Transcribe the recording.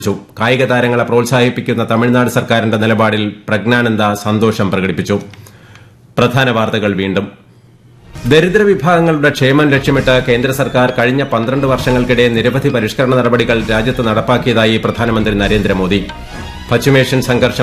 കായിക താരങ്ങളെ പ്രോത്സാഹിപ്പിക്കുന്ന തമിഴ്നാട് സർക്കാരിന്റെ നിലപാടിൽ പ്രജ്ഞാനന്ദ സന്തോഷം പ്രകടിപ്പിച്ചു. പ്രധാന വാർത്തകൾ വീണ്ടും. ദരിദ്ര വിഭാഗങ്ങളുടെ ക്ഷേമം ലക്ഷ്യമിട്ട് കേന്ദ്ര സർക്കാർ കഴിഞ്ഞ 12 വർഷങ്ങൾക്കിടെ നിരവധി പരിഷ്കരണ നടപടികൾ രാജ്യത്ത് നടപ്പാക്കിയതായി പ്രധാനമന്ത്രി നരേന്ദ്രമോദി. പശ്ചിമേഷ്യൻ സംഘർഷം